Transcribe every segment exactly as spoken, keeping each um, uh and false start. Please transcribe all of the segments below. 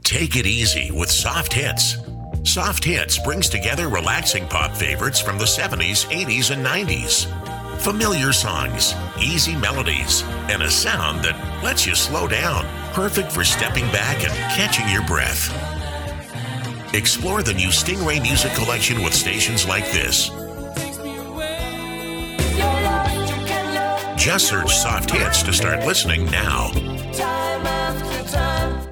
Take it easy with Soft Hits. Soft Hits brings together relaxing pop favorites from the seventies, eighties, and nineties. Familiar songs, easy melodies, and a sound that lets you slow down. Perfect for stepping back and catching your breath. Explore the new Stingray Music Collection with stations like this. Just search Soft Hits to start listening now. Time after time.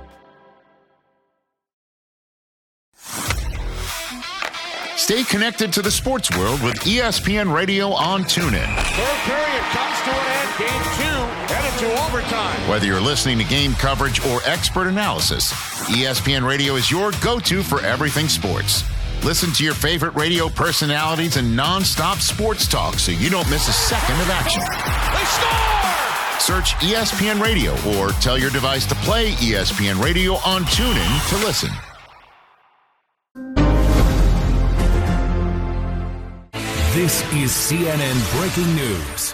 Stay connected to the sports world with E S P N Radio on TuneIn. Third period comes to an end. Game two headed to overtime. Whether you're listening to game coverage or expert analysis, E S P N Radio is your go-to for everything sports. Listen to your favorite radio personalities and non-stop sports talk so you don't miss a second of action. They score! Search E S P N Radio or tell your device to play E S P N Radio on TuneIn to listen. This is C N N Breaking News.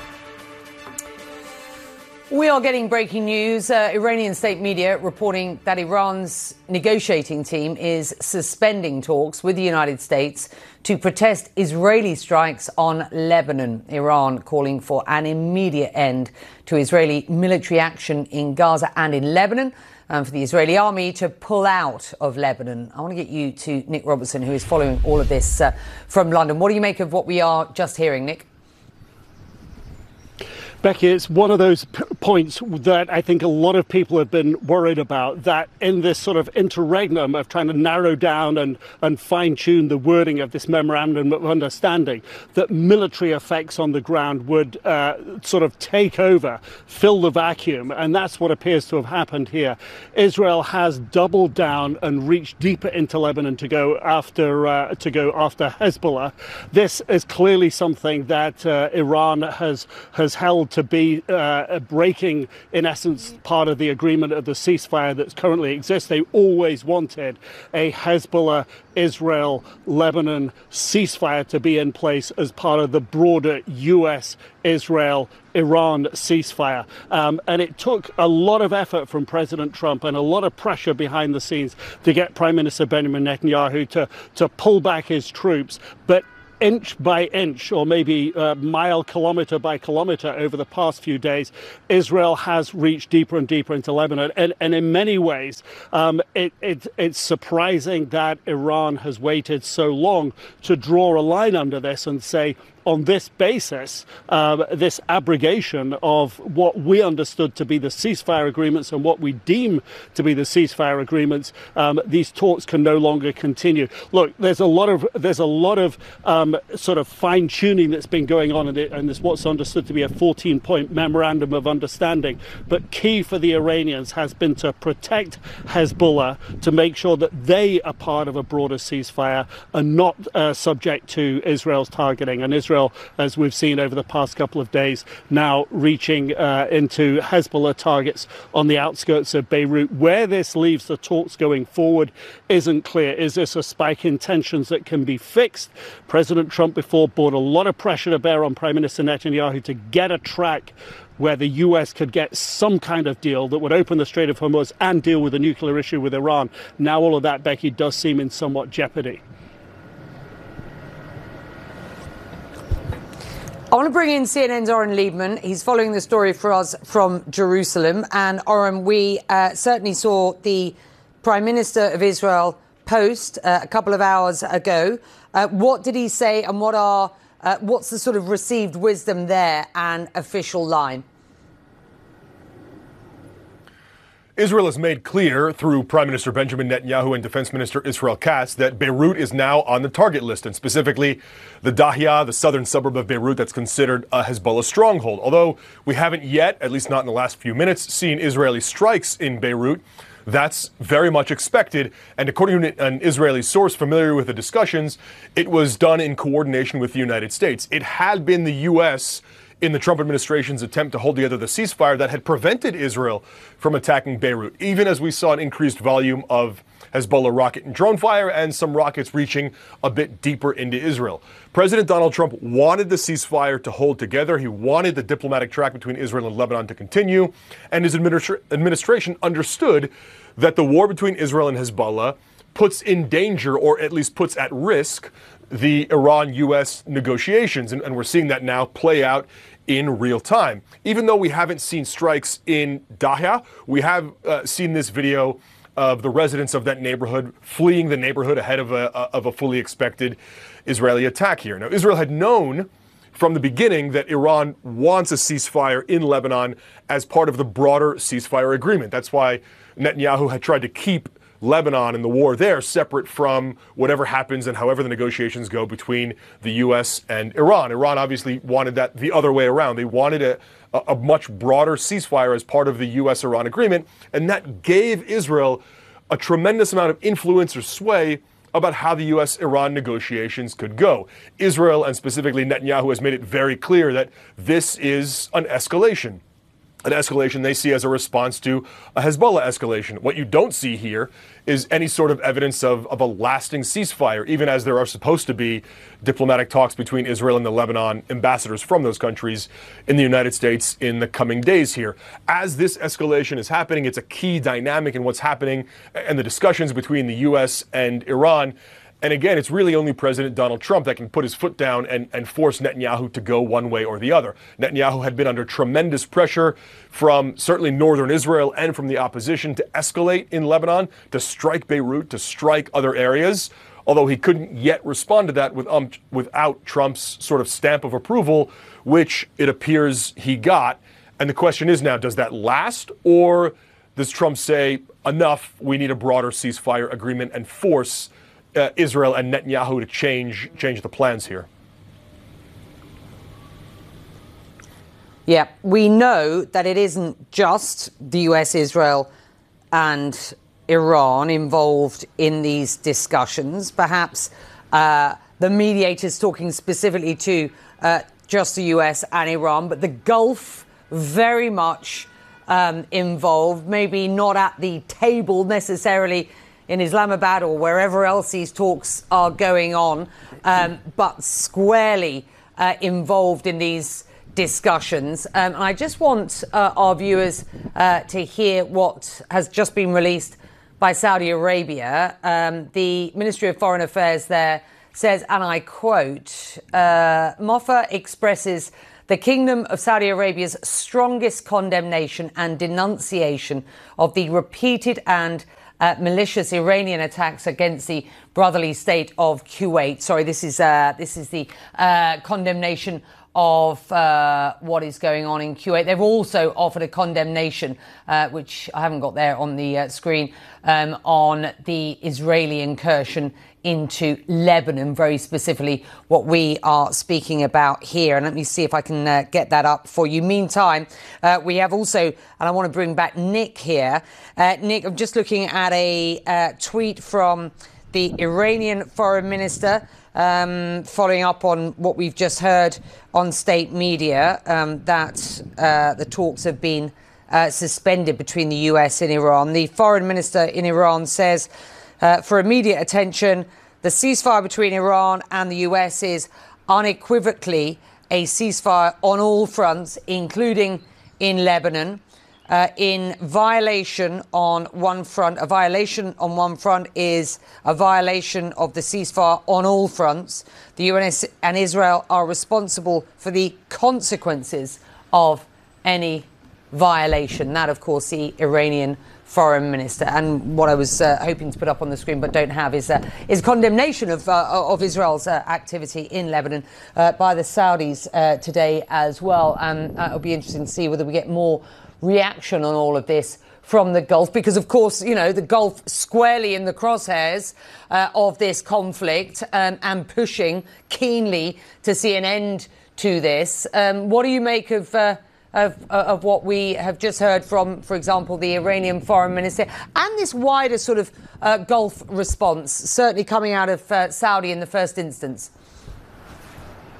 We are getting breaking news. Uh, Iranian state media reporting that Iran's negotiating team is suspending talks with the United States to protest Israeli strikes on Lebanon. Iran calling for an immediate end to Israeli military action in Gaza and in Lebanon, and for the Israeli army to pull out of Lebanon. I want to get you to Nick Robertson, who is following all of this uh, from London. What do you make of what we are just hearing, Nick? Becky, it's one of those p- points that I think a lot of people have been worried about, that in this sort of interregnum of trying to narrow down and, and fine-tune the wording of this memorandum of understanding, that military effects on the ground would uh, sort of take over, fill the vacuum, and that's what appears to have happened here. Israel has doubled down and reached deeper into Lebanon to go after uh, to go after Hezbollah. This is clearly something that uh, Iran has has held to be uh, breaking, in essence, part of the agreement of the ceasefire that currently exists. They always wanted a Hezbollah, Israel, Lebanon ceasefire to be in place as part of the broader U S, Israel, Iran ceasefire. Um, and it took a lot of effort from President Trump and a lot of pressure behind the scenes to get Prime Minister Benjamin Netanyahu to, to pull back his troops. But inch by inch, or maybe uh, mile, kilometer by kilometer over the past few days, Israel has reached deeper and deeper into Lebanon. And, and in many ways, um, it, it, it's surprising that Iran has waited so long to draw a line under this and say, on this basis, uh, this abrogation of what we understood to be the ceasefire agreements and what we deem to be the ceasefire agreements, um, these talks can no longer continue. Look, there's a lot of there's a lot of um, sort of fine tuning that's been going on in it, and it's what's understood to be a fourteen point memorandum of understanding. But key for the Iranians has been to protect Hezbollah, to make sure that they are part of a broader ceasefire and not uh, subject to Israel's targeting. And Israel, as we've seen over the past couple of days, now reaching uh, into Hezbollah targets on the outskirts of Beirut. Where this leaves the talks going forward isn't clear. Is this a spike in tensions that can be fixed? President Trump before brought a lot of pressure to bear on Prime Minister Netanyahu to get a track where the U S could get some kind of deal that would open the Strait of Hormuz and deal with the nuclear issue with Iran. Now all of that, Becky, does seem in somewhat jeopardy. I want to bring in C N N's Oren Liebman. He's following the story for us from Jerusalem. And Oren, we uh, certainly saw the Prime Minister of Israel post uh, a couple of hours ago. Uh, what did he say, and what are uh, what's the sort of received wisdom there and official line? Israel has made clear through Prime Minister Benjamin Netanyahu and Defense Minister Israel Katz that Beirut is now on the target list, and specifically the Dahia, the southern suburb of Beirut that's considered a Hezbollah stronghold. Although we haven't yet, at least not in the last few minutes, seen Israeli strikes in Beirut, that's very much expected. And according to an Israeli source familiar with the discussions, it was done in coordination with the United States. It had been the U S in the Trump administration's attempt to hold together the ceasefire that had prevented Israel from attacking Beirut, even as we saw an increased volume of Hezbollah rocket and drone fire and some rockets reaching a bit deeper into Israel. President Donald Trump wanted the ceasefire to hold together. He wanted the diplomatic track between Israel and Lebanon to continue. And his administra- administration understood that the war between Israel and Hezbollah puts in danger, or at least puts at risk, the Iran-U S negotiations. And, and we're seeing that now play out in real time. Even though we haven't seen strikes in Dahya, we have uh, seen this video of the residents of that neighborhood fleeing the neighborhood ahead of a, of a fully expected Israeli attack here. Now, Israel had known from the beginning that Iran wants a ceasefire in Lebanon as part of the broader ceasefire agreement. That's why Netanyahu had tried to keep Lebanon and the war there separate from whatever happens and however the negotiations go between the U S and Iran. Iran obviously wanted that the other way around. They wanted a, a much broader ceasefire as part of the U S Iran agreement, and that gave Israel a tremendous amount of influence or sway about how the U S Iran negotiations could go. Israel, and specifically Netanyahu, has made it very clear that this is an escalation. An escalation they see as a response to a Hezbollah escalation. What you don't see here is any sort of evidence of, of a lasting ceasefire, even as there are supposed to be diplomatic talks between Israel and the Lebanon ambassadors from those countries in the United States in the coming days here. As this escalation is happening, it's a key dynamic in what's happening and the discussions between the U S and Iran. And again, it's really only President Donald Trump that can put his foot down and, and force Netanyahu to go one way or the other. Netanyahu had been under tremendous pressure from certainly northern Israel and from the opposition to escalate in Lebanon, to strike Beirut, to strike other areas, although he couldn't yet respond to that with, um, without Trump's sort of stamp of approval, which it appears he got. And the question is now, does that last, or does Trump say, enough, we need a broader ceasefire agreement, and force Uh, Israel and Netanyahu to change change the plans here? Yeah, we know that it isn't just the U S, Israel, and Iran involved in these discussions. Perhaps uh, the mediators talking specifically to uh, just the U S and Iran, but the Gulf very much um, involved, maybe not at the table necessarily in Islamabad or wherever else these talks are going on, um, but squarely uh, involved in these discussions. Um, and I just want uh, our viewers uh, to hear what has just been released by Saudi Arabia. Um, the Ministry of Foreign Affairs there says, and I quote, uh, Moffah expresses the Kingdom of Saudi Arabia's strongest condemnation and denunciation of the repeated and Uh, malicious Iranian attacks against the brotherly state of Kuwait. Sorry, this is uh, this is the uh, condemnation of uh, what is going on in Kuwait. They've also offered a condemnation, uh, which I haven't got there on the uh, screen, um, on the Israeli incursion into Lebanon, very specifically what we are speaking about here. And let me see if I can uh, get that up for you. Meantime, uh, we have also, and I want to bring back Nick here. Uh, Nick, I'm just looking at a uh, tweet from the Iranian foreign minister, um, following up on what we've just heard on state media, um, that uh, the talks have been uh, suspended between the U S and Iran. The foreign minister in Iran says, Uh, for immediate attention, the ceasefire between Iran and the U S is unequivocally a ceasefire on all fronts, including in Lebanon. Uh, in violation on one front, a violation on one front is a violation of the ceasefire on all fronts. The U S and Israel are responsible for the consequences of any violation. That, of course, the Iranian foreign minister. And what I was uh, hoping to put up on the screen but don't have is uh, is condemnation of uh, of Israel's uh, activity in Lebanon uh, by the Saudis uh, today as well. And uh, it'll be interesting to see whether we get more reaction on all of this from the Gulf, because of course, you know, the Gulf squarely in the crosshairs uh, of this conflict, um, and pushing keenly to see an end to this. Um, what do you make of uh, Of, of what we have just heard from, for example, the Iranian foreign minister, and this wider sort of uh, Gulf response, certainly coming out of uh, Saudi in the first instance?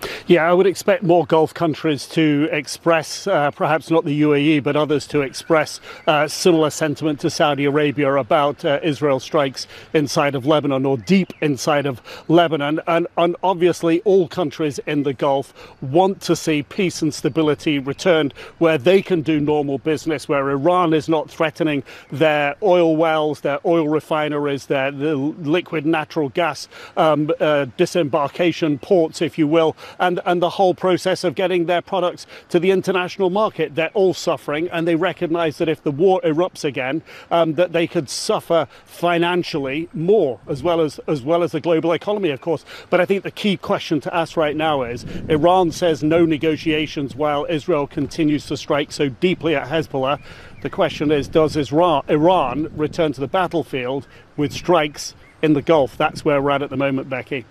Yeah, I would expect more Gulf countries to express, uh, perhaps not the U A E, but others to express uh, similar sentiment to Saudi Arabia about uh, Israel strikes inside of Lebanon or deep inside of Lebanon. And, and obviously all countries in the Gulf want to see peace and stability returned where they can do normal business, where Iran is not threatening their oil wells, their oil refineries, their the liquid natural gas um, uh, disembarkation ports, if you will. And, and the whole process of getting their products to the international market. They're all suffering, and they recognize that if the war erupts again, um, that they could suffer financially more, as well as as well as the global economy, of course. But I think the key question to ask right now is, Iran says no negotiations while Israel continues to strike so deeply at Hezbollah. The question is, does Israel, Iran return to the battlefield with strikes in the Gulf? That's where we're at at the moment, Becky.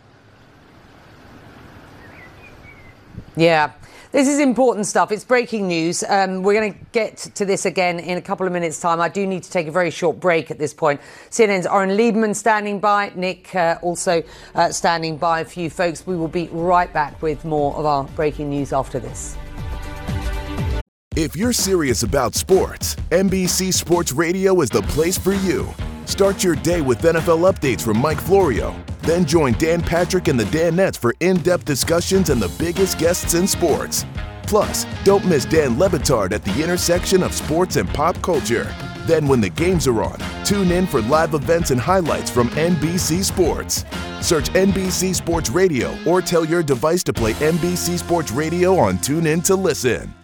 Yeah, this is important stuff. It's breaking news. Um, we're going to get to this again in a couple of minutes' time. I do need to take a very short break at this point. C N N's Oren Lieberman standing by. Nick uh, also uh, standing by. A few folks. We will be right back with more of our breaking news after this. If you're serious about sports, N B C Sports Radio is the place for you. Start your day with N F L updates from Mike Florio. Then join Dan Patrick and the Danettes for in-depth discussions and the biggest guests in sports. Plus, don't miss Dan Le Batard at the intersection of sports and pop culture. Then when the games are on, tune in for live events and highlights from N B C Sports. Search N B C Sports Radio or tell your device to play N B C Sports Radio on TuneIn to listen.